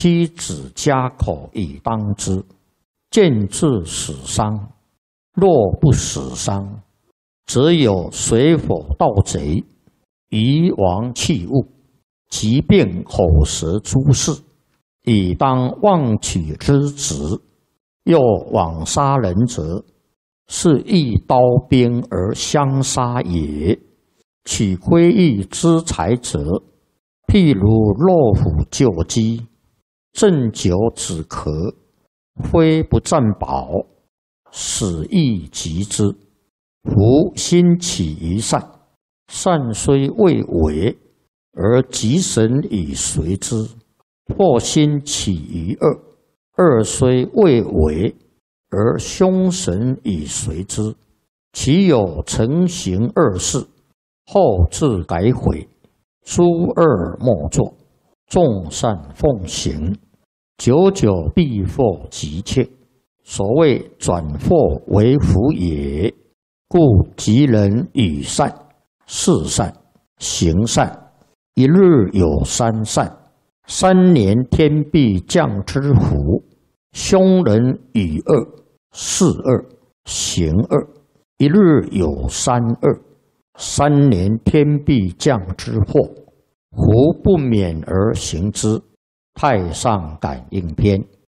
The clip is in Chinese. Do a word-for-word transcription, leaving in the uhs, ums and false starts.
妻子家口以当之。见至死伤，若不死伤，则有水火盗贼、夷王弃物、疾病口舌诸事，以当妄取之职。又枉杀人者，是一刀兵而相杀也。取窥益之财者，譬如骆虎救鸡，鸩酒止咳，非不占宝，使益及之。夫心起于善，善虽未为，而吉神以随之；或心起于恶，恶虽未为，而凶神以随之。其有成行恶事，后自改悔，诸恶莫作，众善奉行，久久必获吉切。所谓转祸为福也。故吉人与善、事善、行善，一日有三善，三年天必降之福。凶人与恶、事恶、行恶，一日有三恶，三年天必降之祸。胡不免而行之。太上感应篇。